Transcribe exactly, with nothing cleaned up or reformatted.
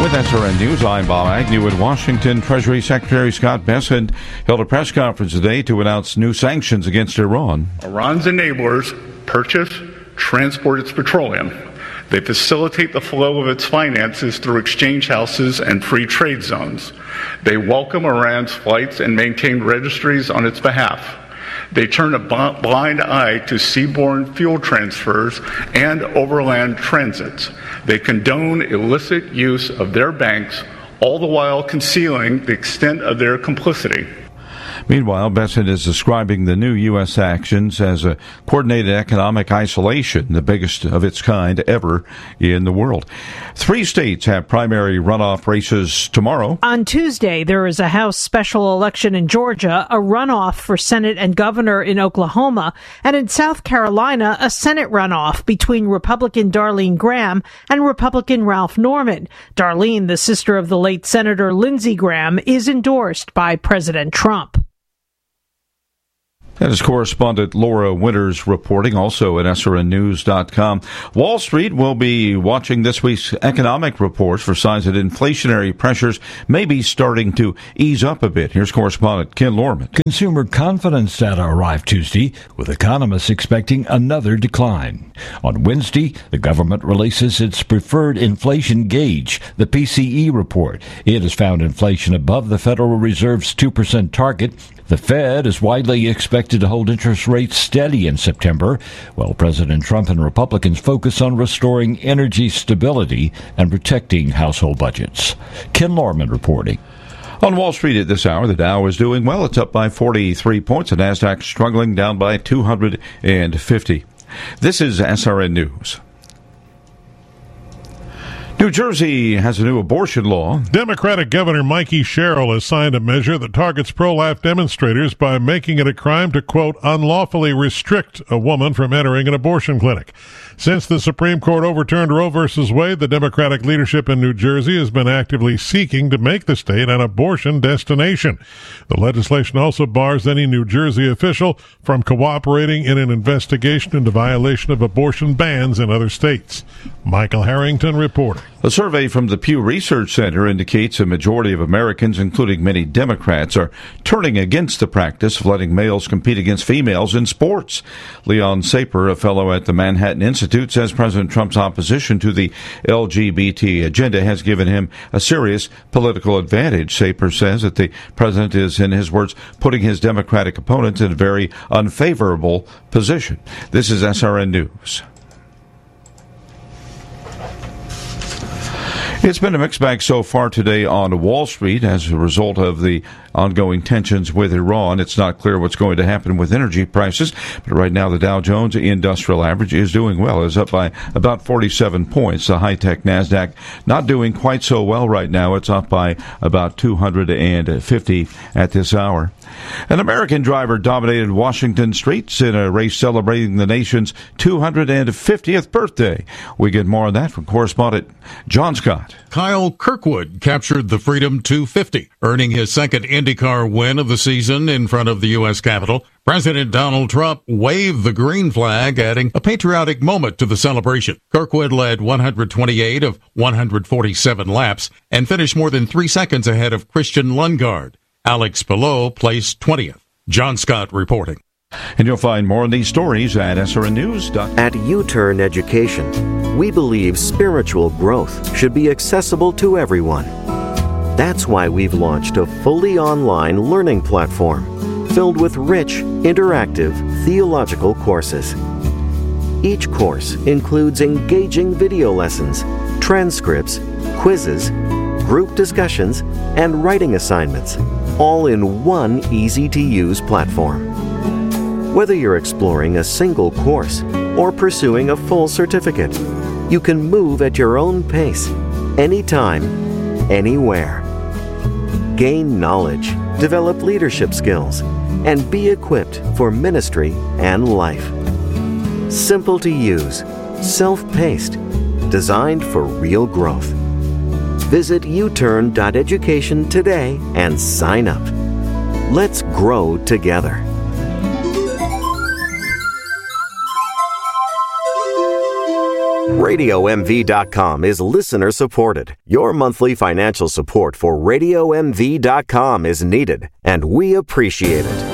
With S R N News, I'm Bob Agnew in Washington. Treasury Secretary Scott Bessent held a press conference today to announce new sanctions against Iran. Iran's enablers purchase, transport its petroleum. They facilitate the flow of its finances through exchange houses and free trade zones. They welcome Iran's flights and maintain registries on its behalf. They turn a blind eye to seaborne fuel transfers and overland transits. They condone illicit use of their banks, all the while concealing the extent of their complicity. Meanwhile, Bessent is describing the new U S actions as a coordinated economic isolation, the biggest of its kind ever in the world. Three states have primary runoff races tomorrow. On Tuesday, there is a House special election in Georgia, a runoff for Senate and governor in Oklahoma, and in South Carolina, a Senate runoff between Republican Darlene Graham and Republican Ralph Norman. Darlene, the sister of the late Senator Lindsey Graham, is endorsed by President Trump. That is correspondent Laura Winters reporting, also at S R N news dot com. Wall Street will be watching this week's economic reports for signs that inflationary pressures may be starting to ease up a bit. Here's correspondent Ken Lorman. Consumer confidence data arrived Tuesday, with economists expecting another decline. On Wednesday, the government releases its preferred inflation gauge, the P C E report. It has found inflation above the Federal Reserve's two percent target. The Fed is widely expected to hold interest rates steady in September, while President Trump and Republicans focus on restoring energy stability and protecting household budgets. Ken Lorman reporting. On Wall Street at this hour, the Dow is doing well. It's up by forty-three points. The Nasdaq struggling, down by two hundred fifty. This is S R N News. New Jersey has a new abortion law. Democratic Governor Mikey Sherrill has signed a measure that targets pro-life demonstrators by making it a crime to, quote, unlawfully restrict a woman from entering an abortion clinic. Since the Supreme Court overturned Roe versus Wade, the Democratic leadership in New Jersey has been actively seeking to make the state an abortion destination. The legislation also bars any New Jersey official from cooperating in an investigation into violation of abortion bans in other states. Michael Harrington reporting. A survey from the Pew Research Center indicates a majority of Americans, including many Democrats, are turning against the practice of letting males compete against females in sports. Leon Saper, a fellow at the Manhattan Institute, says President Trump's opposition to the L G B T agenda has given him a serious political advantage. Saper says that the president is, in his words, putting his Democratic opponents in a very unfavorable position. This is S R N News. It's been a mixed bag so far today on Wall Street as a result of the ongoing tensions with Iran. It's not clear what's going to happen with energy prices, but right now the Dow Jones Industrial Average is doing well. It's up by about forty-seven points. The high-tech NASDAQ not doing quite so well right now. It's up by about two hundred fifty at this hour. An American driver dominated Washington streets in a race celebrating the nation's two hundred fiftieth birthday. We get more on that from correspondent John Scott. Kyle Kirkwood captured the Freedom two fifty, earning his second IndyCar win of the season in front of the U S Capitol. President Donald Trump waved the green flag, adding a patriotic moment to the celebration. Kirkwood led one hundred twenty-eight of one hundred forty-seven laps and finished more than three seconds ahead of Christian Lundgaard. Alex Palou placed twentieth. John Scott reporting. And you'll find more on these stories at S R N news dot com. At U-Turn Education, we believe spiritual growth should be accessible to everyone. That's why we've launched a fully online learning platform filled with rich, interactive theological courses. Each course includes engaging video lessons, transcripts, quizzes, group discussions, and writing assignments, all in one easy-to-use platform. Whether you're exploring a single course or pursuing a full certificate, you can move at your own pace, anytime, anywhere. Gain knowledge, develop leadership skills, and be equipped for ministry and life. Simple to use, self-paced, designed for real growth. Visit u turn dot education today and sign up. Let's grow together. radio m v dot com is listener supported. Your monthly financial support for radio m v dot com is needed, and we appreciate it.